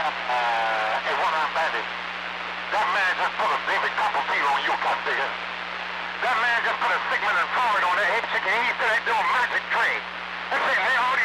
Hey, one-armed bandit. That man just put a David Copperfield on you, Costigan. That man just put a Sigmund and Freud on that head chicken. He said they do a magic trick. They say lay all